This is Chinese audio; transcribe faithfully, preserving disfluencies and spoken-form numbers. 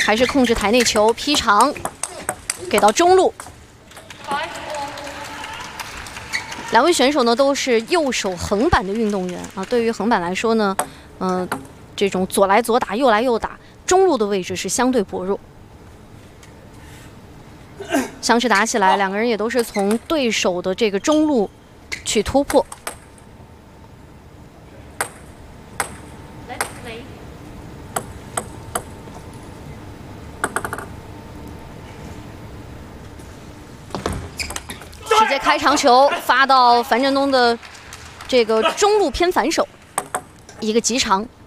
还是控制台内球，劈长，给到中路。两位选手呢都是右手横板的运动员啊。对于横板来说呢，嗯、呃，这种左来左打，右来右打，中路的位置是相对薄弱。相持打起来，两个人也都是从对手的这个中路去突破。 直接开长球发到樊振东的这个中路偏反手，一个极长。